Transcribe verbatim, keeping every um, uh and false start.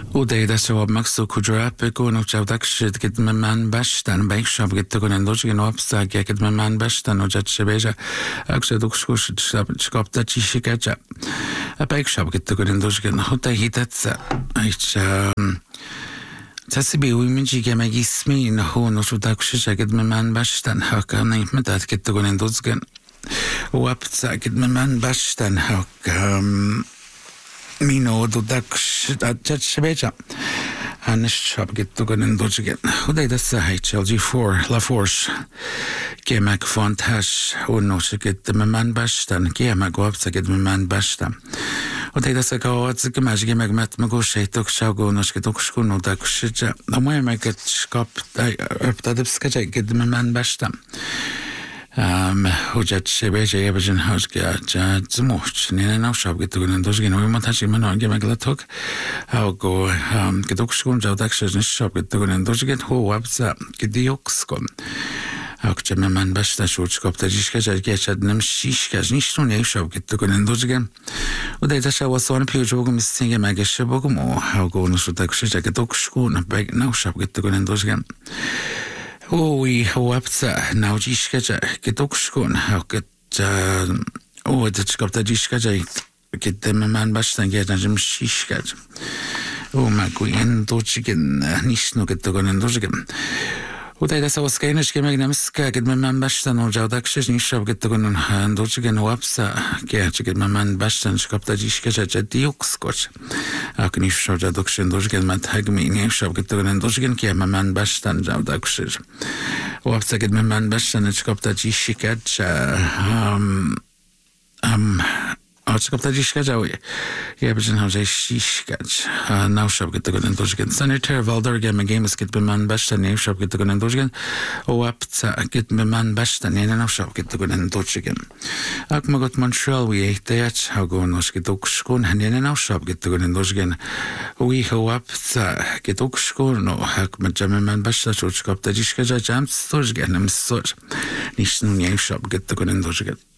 Udeida sawab maksu kudra peko no chawdak shit get me man bashtan bake shop get to go and dodge no upsa get me man bashtan no jat shebeja akse duk skush skop ta chishikacha a bake shop get to go and dodge no hota hitatsa ich تسبي ويمجي كما جسمي نهو نشوتك شجع قد من باشتن هكا نيمتات كت تقولين دوزجن وابتسا قد من باشتن هكا مينو دودكش أجت شبيجا هنشرب قد تقولين دوزجن وده دسا هيتش ال جي فور لا فورش كما كفونتاش ونوش قد من باشتن كما قوابتسا قد من باشتن وده دسا قوات كماش كما قمت مقوش هيتوك شاقو نوش قدوك شكون وداك شجع وما ما قد شكاب ابتدى بسكجا قد من باشتن وجد شبيجا يبجن هاوش جا زموش نينا نوشاب قد تقولين دوشجين وما تاشي منو كما قلتوك هاو قو قدوك شكون جاوداك شجنشاب قد تقولين دوشجين هو وابزا قد يوكسكم أكتر من باشتا شوش كابتا جيشكا جاكي أشاد نمشيشكا جنيشتون يشوب كتو كنن دوجگن وده تاشا وصوان بيوجو بگم استينگه مگشه بگم و هاوگو نشو تاكشو جاكي دوكشكون بگ نوشاب كتو كنن دوجگن وي هو أبتا ناو جيشكا جاكي دوكشكون هاوكت وده كابتا جيشكا جاكي كتو من باشتا جاكي نمشيشكا وماكوين دوجگن نيشنو كتو كنن دوجگن وده دسا وسكينش كما نمسكا قد من باشتن وجاودك شش نشرب قد تقولن هندوشجن وابسا كياتش قد من باشتن شكبتا جيشكا جدي يوكسكوش اكن يشرب جاودك شن دوشجن ما تهجمين يشرب قد تقولن دوشجن كيا من باشتن جاودك شش وابسا قد من باشتن شكبتا جيشكا ام ام أشكبتا جيشكا جاوي يبجن هاوجي شيشكاج ناوشاب قد تقولن دوشجن سانيتير فالدر جام جيمس قد بمان باشتن يوشاب قد تقولن دوشجن وابتا قد بمان باشتن يعني ناوشاب قد تقولن دوشجن أك ما قد مونتريال ويهتياتش هاوغون وش قد دوكشكون هنين ناوشاب قد تقولن دوشجن وي هو ابتا قد دوكشكون وهاك ما جام من باشتا شو شكبتا جيشكا جا جام ستوشجن نمستوش نيشنون يوشاب قد تقولن دوشجن